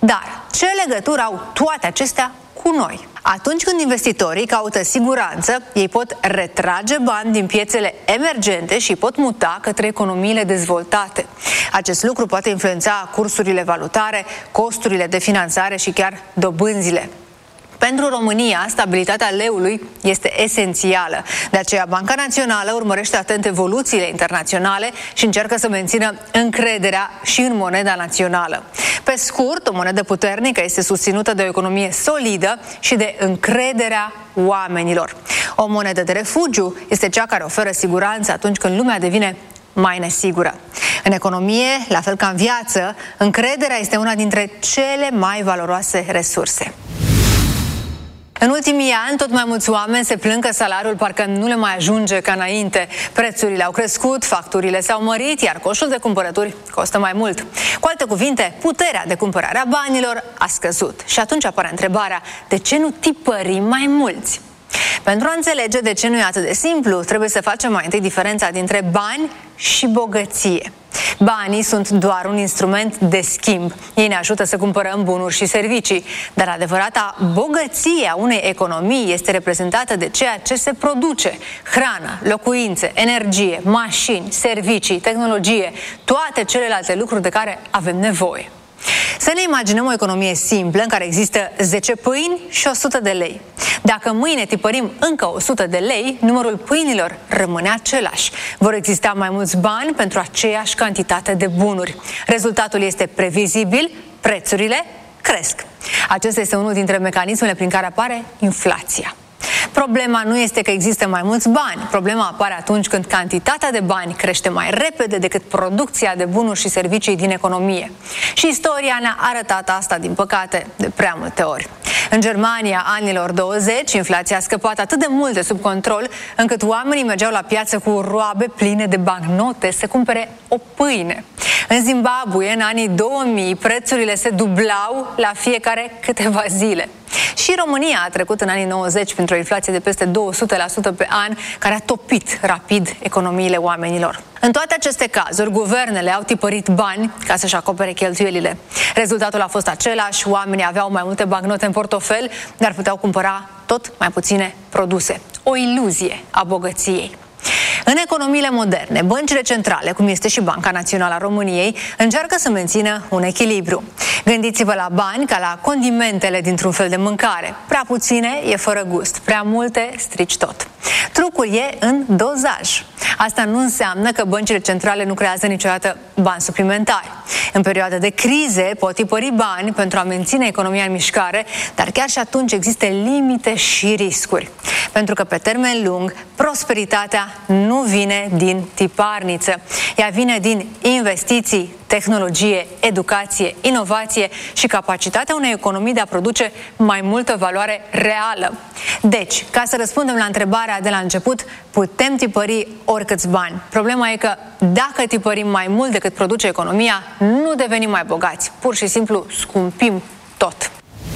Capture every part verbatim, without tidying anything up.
Dar ce legătură au toate acestea cu noi? Atunci când investitorii caută siguranță, ei pot retrage bani din piețele emergente și pot muta către economiile dezvoltate. Acest lucru poate influența cursurile valutare, costurile de finanțare și chiar dobânzile. Pentru România, stabilitatea leului este esențială. De aceea, Banca Națională urmărește atent evoluțiile internaționale și încearcă să mențină încrederea și în moneda națională. Pe scurt, o monedă puternică este susținută de o economie solidă și de încrederea oamenilor. O monedă de refugiu este cea care oferă siguranță atunci când lumea devine mai nesigură. În economie, la fel ca în viață, încrederea este una dintre cele mai valoroase resurse. În ultimii ani, tot mai mulți oameni se plâng că salariul parcă nu le mai ajunge ca înainte. Prețurile au crescut, facturile s-au mărit, iar coșul de cumpărături costă mai mult. Cu alte cuvinte, puterea de cumpărare a banilor a scăzut. Și atunci apare întrebarea, de ce nu tipărim mai mulți? Pentru a înțelege de ce nu e atât de simplu, trebuie să facem mai întâi diferența dintre bani și bogăție. Banii sunt doar un instrument de schimb. Ei ne ajută să cumpărăm bunuri și servicii. Dar adevărata bogăție a unei economii este reprezentată de ceea ce se produce. Hrană, locuințe, energie, mașini, servicii, tehnologie, toate celelalte lucruri de care avem nevoie. Să ne imaginăm o economie simplă în care există zece pâini și o sută de lei. Dacă mâine tipărim încă o sută de lei, numărul pâinilor rămâne același. Vor exista mai mulți bani pentru aceeași cantitate de bunuri. Rezultatul este previzibil, prețurile cresc. Acesta este unul dintre mecanismele prin care apare inflația. Problema nu este că există mai mulți bani. Problema apare atunci când cantitatea de bani crește mai repede decât producția de bunuri și servicii din economie. Și istoria ne-a arătat asta, din păcate, de prea multe ori. În Germania, anilor douăzeci, inflația a scăpat atât de mult de sub control, încât oamenii mergeau la piață cu roabe pline de bancnote să cumpere o pâine. În Zimbabwe, în anii două mii, prețurile se dublau la fiecare câteva zile. Și România a trecut în anii nouăzeci printr-o inflație de peste două sute la sută pe an, care a topit rapid economiile oamenilor. În toate aceste cazuri, guvernele au tipărit bani ca să-și acopere cheltuielile. Rezultatul a fost același, oamenii aveau mai multe bancnote în portofel, dar puteau cumpăra tot mai puține produse. O iluzie a bogăției. În economiile moderne, băncile centrale, cum este și Banca Națională a României, încearcă să mențină un echilibru. Gândiți-vă la bani ca la condimentele dintr-un fel de mâncare. Prea puține e fără gust, prea multe strici tot. Trucul e în dozaj. Asta nu înseamnă că băncile centrale nu creează niciodată bani suplimentari. În perioada de crize pot tipări bani pentru a menține economia în mișcare, dar chiar și atunci există limite și riscuri. Pentru că pe termen lung, prosperitatea nu vine din tiparniță. Ea vine din investiții, tehnologie, educație, inovație și capacitatea unei economii de a produce mai multă valoare reală. Deci, ca să răspundem la întrebarea de la început, putem tipări oricâți bani. Problema e că dacă tipărim mai mult decât produce economia, nu devenim mai bogați. Pur și simplu scumpim tot.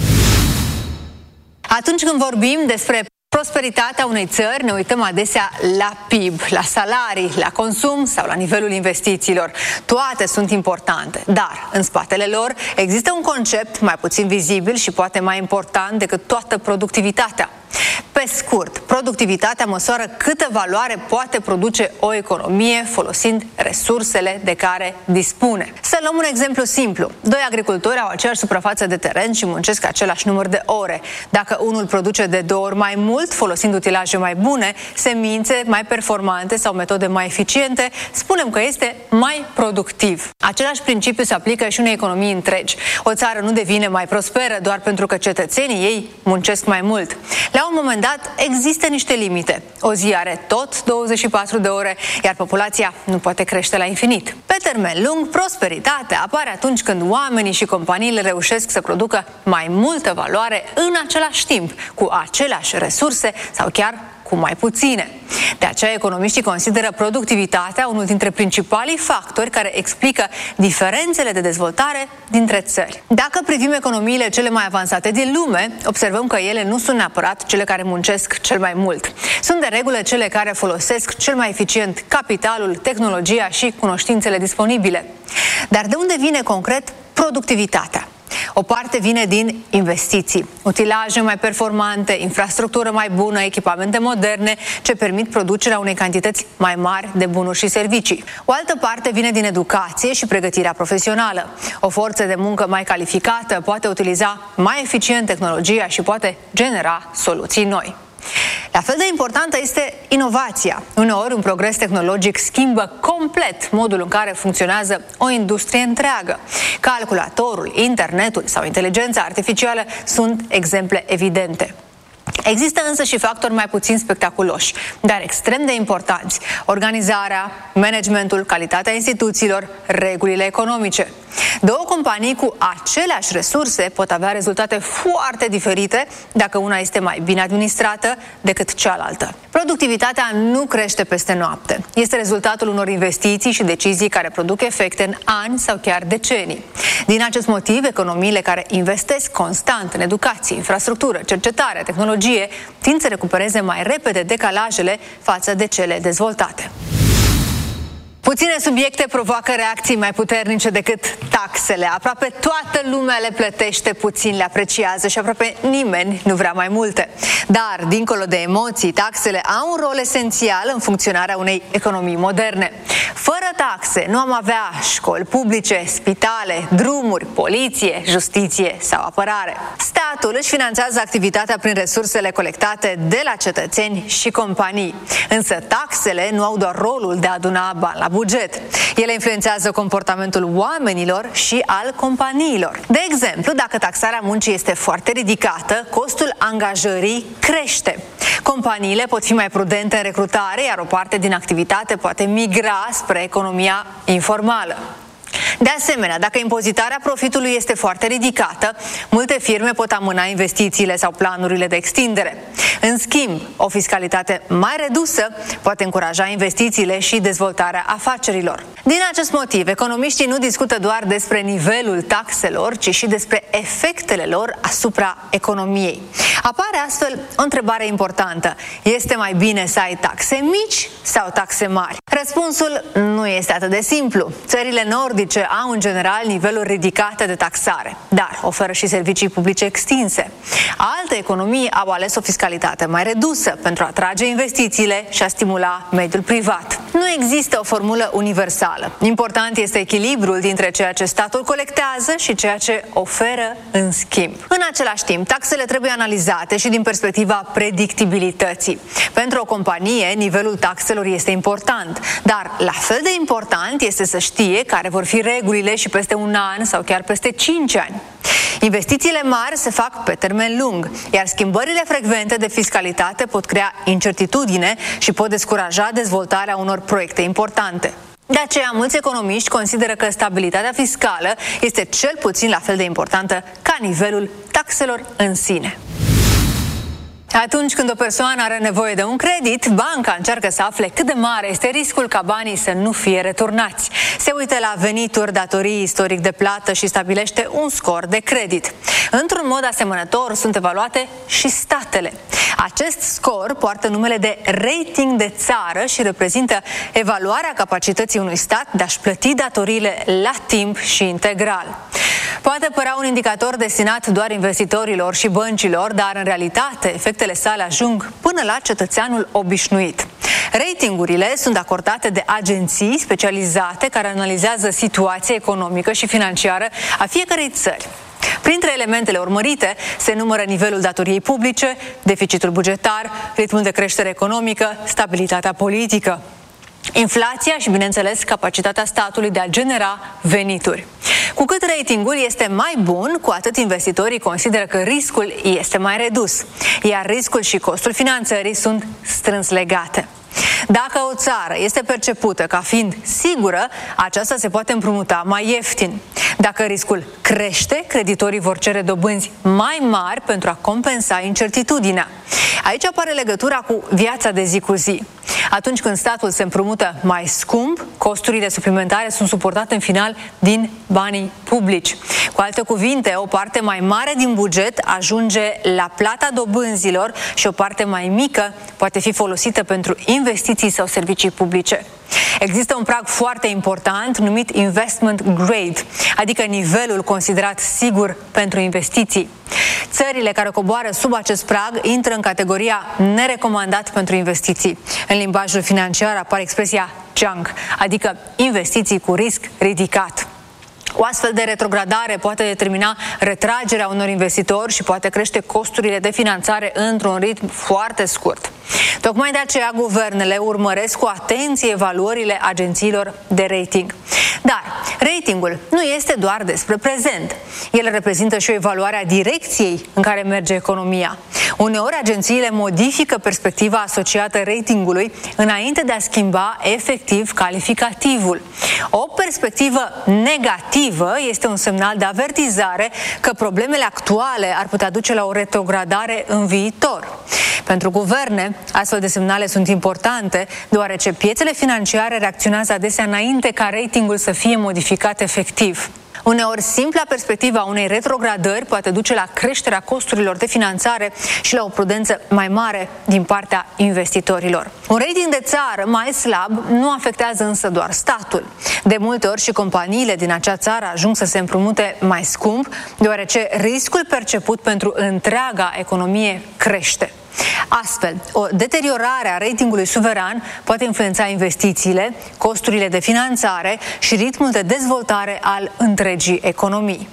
Atunci când vorbim despre prosperitatea unei țări, ne uităm adesea la P I B, la salarii, la consum sau la nivelul investițiilor. Toate sunt importante, dar în spatele lor există un concept mai puțin vizibil și poate mai important decât toată productivitatea. Pe scurt, productivitatea măsoară câtă valoare poate produce o economie folosind resursele de care dispune. Să luăm un exemplu simplu. Doi agricultori au aceeași suprafață de teren și muncesc același număr de ore. Dacă unul produce de două ori mai mult, folosind utilaje mai bune, semințe mai performante sau metode mai eficiente, spunem că este mai productiv. Același principiu se aplică și unei economii întregi. O țară nu devine mai prosperă doar pentru că cetățenii ei muncesc mai mult. La un moment dat există niște limite. O zi are tot douăzeci și patru de ore, iar populația nu poate crește la infinit. Pe termen lung, prosperitatea apare atunci când oamenii și companiile reușesc să producă mai multă valoare în același timp, cu aceleași resurse sau chiar cu mai puține. De aceea, economiștii consideră productivitatea unul dintre principalii factori care explică diferențele de dezvoltare dintre țări. Dacă privim economiile cele mai avansate din lume, observăm că ele nu sunt neapărat cele care muncesc cel mai mult. Sunt de regulă cele care folosesc cel mai eficient capitalul, tehnologia și cunoștințele disponibile. Dar de unde vine concret productivitatea? O parte vine din investiții, utilaje mai performante, infrastructură mai bună, echipamente moderne ce permit producerea unei cantități mai mari de bunuri și servicii. O altă parte vine din educație și pregătirea profesională. O forță de muncă mai calificată poate utiliza mai eficient tehnologia și poate genera soluții noi. La fel de importantă este inovația. Uneori, un progres tehnologic schimbă complet modul în care funcționează o industrie întreagă. Calculatorul, internetul sau inteligența artificială sunt exemple evidente. Există însă și factori mai puțin spectaculoși, dar extrem de importanți: organizarea, managementul, calitatea instituțiilor, regulile economice. Două companii cu aceleași resurse pot avea rezultate foarte diferite dacă una este mai bine administrată decât cealaltă. Productivitatea nu crește peste noapte. Este rezultatul unor investiții și decizii care produc efecte în ani sau chiar decenii. Din acest motiv, economiile care investesc constant în educație, infrastructură, cercetare, tehnologie, tind să recupereze mai repede decalajele față de cele dezvoltate. Puține subiecte provoacă reacții mai puternice decât taxele. Aproape toată lumea le plătește, puțin le apreciază și aproape nimeni nu vrea mai multe. Dar, dincolo de emoții, taxele au un rol esențial în funcționarea unei economii moderne. Fără taxe nu am avea școli publice, spitale, drumuri, poliție, justiție sau apărare. Statul își finanțează activitatea prin resursele colectate de la cetățeni și companii. Însă taxele nu au doar rolul de a aduna bani la buget. Ele influențează comportamentul oamenilor și al companiilor. De exemplu, dacă taxarea muncii este foarte ridicată, costul angajării crește. Companiile pot fi mai prudente în recrutare, iar o parte din activitate poate migra spre economia informală. De asemenea, dacă impozitarea profitului este foarte ridicată, multe firme pot amâna investițiile sau planurile de extindere. În schimb, o fiscalitate mai redusă poate încuraja investițiile și dezvoltarea afacerilor. Din acest motiv, economiștii nu discută doar despre nivelul taxelor, ci și despre efectele lor asupra economiei. Apare astfel o întrebare importantă: este mai bine să ai taxe mici sau taxe mari? Răspunsul nu este atât de simplu. Țările nordice au în general niveluri ridicate de taxare, dar oferă și servicii publice extinse. Alte economii au ales o fiscalitate mai redusă pentru a atrage investițiile și a stimula mediul privat. Nu există o formulă universală. Important este echilibrul dintre ceea ce statul colectează și ceea ce oferă în schimb. În același timp, taxele trebuie analizate și din perspectiva predictibilității. Pentru o companie, nivelul taxelor este important, dar la fel de important este să știe care vor fi regulile și peste un an sau chiar peste cinci ani. Investițiile mari se fac pe termen lung, iar schimbările frecvente de fiscalitate pot crea incertitudine și pot descuraja dezvoltarea unor proiecte importante. De aceea, mulți economiști consideră că stabilitatea fiscală este cel puțin la fel de importantă ca nivelul taxelor în sine. Atunci când o persoană are nevoie de un credit, banca încearcă să afle cât de mare este riscul ca banii să nu fie returnați. Se uită la venituri, datorii, istoric de plată și stabilește un scor de credit. Într-un mod asemănător sunt evaluate și statele. Acest scor poartă numele de rating de țară și reprezintă evaluarea capacității unui stat de a-și plăti datoriile la timp și integral. Poate părea un indicator destinat doar investitorilor și băncilor, dar în realitate efectele sale ajung până la cetățeanul obișnuit. Ratingurile sunt acordate de agenții specializate care analizează situația economică și financiară a fiecărei țări. Printre elementele urmărite se numără nivelul datoriei publice, deficitul bugetar, ritmul de creștere economică, stabilitatea politică, inflația și, bineînțeles, capacitatea statului de a genera venituri. Cu cât ratingul este mai bun, cu atât investitorii consideră că riscul este mai redus, iar riscul și costul finanțării sunt strâns legate. Dacă o țară este percepută ca fiind sigură, aceasta se poate împrumuta mai ieftin. Dacă riscul crește, creditorii vor cere dobânzi mai mari pentru a compensa incertitudinea. Aici apare legătura cu viața de zi cu zi. Atunci când statul se împrumută mai scump, costurile suplimentare sunt suportate în final din banii publici. Cu alte cuvinte, o parte mai mare din buget ajunge la plata dobânzilor și o parte mai mică poate fi folosită pentru investiții investiții sau servicii publice. Există un prag foarte important numit investment grade, adică nivelul considerat sigur pentru investiții. Țările care coboară sub acest prag intră în categoria nerecomandat pentru investiții. În limbajul financiar apare expresia junk, adică investiții cu risc ridicat. O astfel de retrogradare poate determina retragerea unor investitori și poate crește costurile de finanțare într-un ritm foarte scurt. Tocmai de aceea, guvernele urmăresc cu atenție evaluările agențiilor de rating. Dar ratingul nu este doar despre prezent. El reprezintă și o evaluare a direcției în care merge economia. Uneori, agențiile modifică perspectiva asociată ratingului înainte de a schimba efectiv calificativul. O perspectivă negativă este un semnal de avertizare că problemele actuale ar putea duce la o retrogradare în viitor. Pentru guverne, astfel de semnale sunt importante, deoarece piețele financiare reacționează adesea înainte ca ratingul să fie modificat efectiv. Uneori, simpla perspectiva unei retrogradări poate duce la creșterea costurilor de finanțare și la o prudență mai mare din partea investitorilor. Un rating de țară mai slab nu afectează însă doar statul. De multe ori și companiile din acea țară ajung să se împrumute mai scump, deoarece riscul perceput pentru întreaga economie crește. Astfel, o deteriorare a ratingului suveran poate influența investițiile, costurile de finanțare și ritmul de dezvoltare al întregii economii.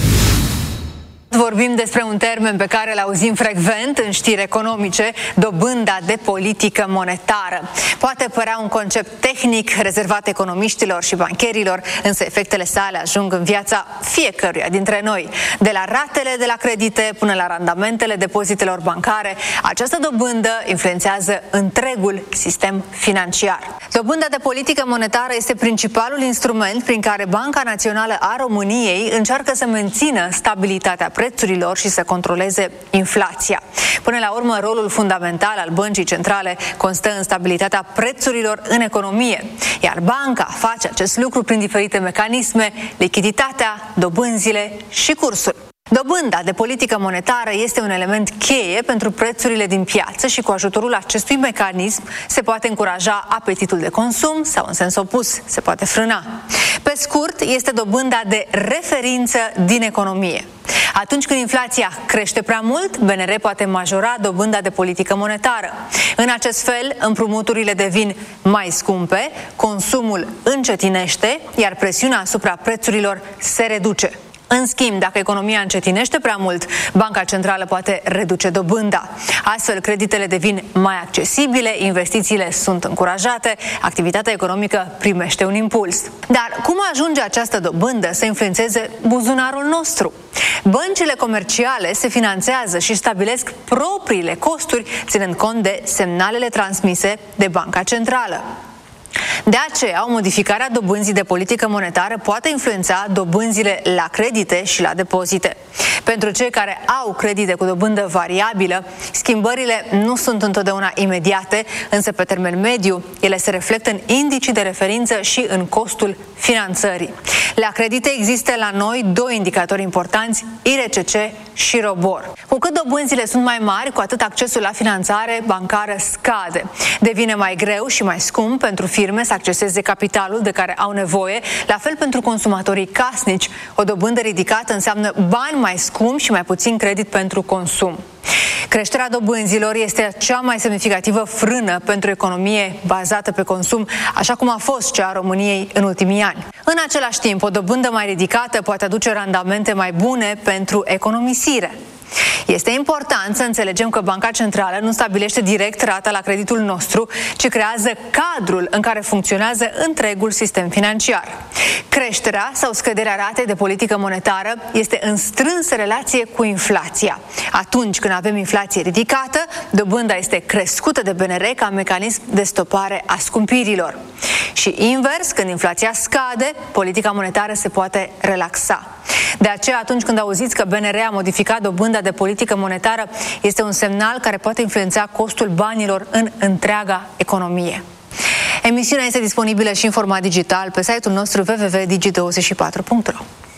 Vorbim despre un termen pe care îl auzim frecvent în știri economice, dobânda de politică monetară. Poate părea un concept tehnic rezervat economiștilor și bancherilor, însă efectele sale ajung în viața fiecăruia dintre noi. De la ratele de la credite până la randamentele depozitelor bancare, această dobândă influențează întregul sistem financiar. Dobânda de politică monetară este principalul instrument prin care Banca Națională a României încearcă să mențină stabilitatea prețurilor și să controleze inflația. Până la urmă, rolul fundamental al Băncii Centrale constă în stabilitatea prețurilor în economie, iar banca face acest lucru prin diferite mecanisme, lichiditatea, dobânzile și cursul. Dobânda de politică monetară este un element cheie pentru prețurile din piață și cu ajutorul acestui mecanism se poate încuraja apetitul de consum sau, în sens opus, se poate frâna. Pe scurt, este dobânda de referință din economie. Atunci când inflația crește prea mult, B N R poate majora dobânda de politică monetară. În acest fel, împrumuturile devin mai scumpe, consumul încetinește, iar presiunea asupra prețurilor se reduce. În schimb, dacă economia încetinește prea mult, Banca Centrală poate reduce dobânda. Astfel, creditele devin mai accesibile, investițiile sunt încurajate, activitatea economică primește un impuls. Dar cum ajunge această dobândă să influențeze buzunarul nostru? Băncile comerciale se finanțează și stabilesc propriile costuri, ținând cont de semnalele transmise de Banca Centrală. De aceea, o modificare a dobânzii de politică monetară poate influența dobânzile la credite și la depozite. Pentru cei care au credite cu dobândă variabilă, schimbările nu sunt întotdeauna imediate, însă pe termen mediu, ele se reflectă în indicii de referință și în costul finanțării. La credite există la noi doi indicatori importanți, I R C C și ROBOR. Cu cât dobânzile sunt mai mari, cu atât accesul la finanțare bancară scade. Devine mai greu și mai scump pentru firme să acceseze capitalul de care au nevoie, la fel pentru consumatorii casnici. O dobândă ridicată înseamnă bani mai scumpi și mai puțin credit pentru consum. Creșterea dobânzilor este cea mai semnificativă frână pentru economie bazată pe consum, așa cum a fost cea a României în ultimii ani. În același timp, o dobândă mai ridicată poate aduce randamente mai bune pentru economisire. Este important să înțelegem că Banca Centrală nu stabilește direct rata la creditul nostru, ci creează cadrul în care funcționează întregul sistem financiar. Creșterea sau scăderea ratei de politică monetară este în strânsă relație cu inflația. Atunci când avem inflație ridicată, dobânda este crescută de B N R ca mecanism de stopare a scumpirilor. Și invers, când inflația scade, politica monetară se poate relaxa. De aceea, atunci când auziți că B N R a modificat dobânda de politică monetară, este un semnal care poate influența costul banilor în întreaga economie. Emisiunea este disponibilă și în format digital pe site-ul nostru w w w punct digi douăzeci și patru punct ro.